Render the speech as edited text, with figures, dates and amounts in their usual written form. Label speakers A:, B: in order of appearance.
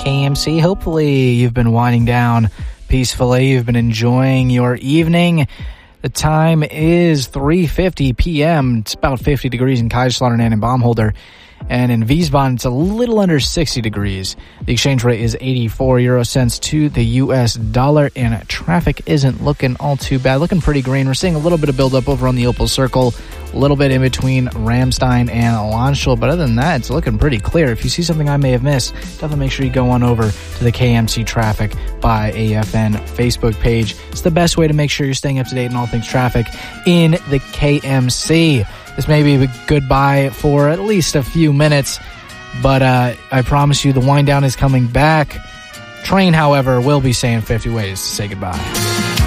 A: KMC. Hopefully you've been winding down peacefully. You've been enjoying your evening. The time is 3:50 p.m. It's about 50 degrees in Kaiserslautern and in Baumholder. And in Wiesbaden, it's a little under 60 degrees. The exchange rate is 84 euro cents to the U.S. dollar, and traffic isn't looking all too bad. Looking pretty green. We're seeing a little bit of buildup over on the Opel Circle, a little bit in between Ramstein and Landstuhl, but other than that, it's looking pretty clear. If you see something I may have missed, definitely make sure you go on over to the KMC Traffic by AFN Facebook page. It's the best way to make sure you're staying up to date on all things traffic in the KMC. This may be a goodbye for at least a few minutes, but I promise you the wind down is coming back. Train, however, will be saying 50 ways to say goodbye.